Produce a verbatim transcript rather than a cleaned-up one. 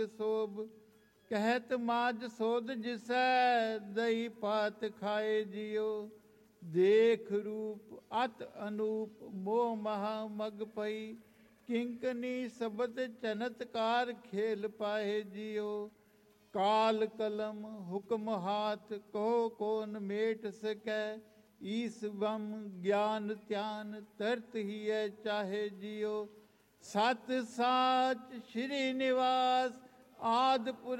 ਸੋਭ ਕਹਿਤ ਮਾਜ ਸੋਧ ਜਿਸੈ ਦਈ ਪਾਤ ਖਾਏ ਜਿਉ ਦੇਖ ਰੂਪ ਅਤ ਅਨੂਪ ਮੋਹ ਮਹਾ ਮਗ ਪਈ ਕਿੰਕਨੀ ਸਬਦ ਚਨਤਕਾਰ ਖੇਲ ਪਾਏ ਜਿਉ ਕਾਲ ਕਲਮ ਹੁਕਮ ਹਾਥ ਕੋ ਕੋਨ ਮੇਟ ਸਕੈ ਈਸ ਬਮ ਗਿਆਨ ਧਿਆਨ ਤਰਤ ਹੀ ਹੈ ਚਾਹੇ ਜਿਉ ਸਤ ਸਾਚ ਸ਼੍ਰੀ ਨਿਵਾਸ ਆਦਿ ਪੁਰ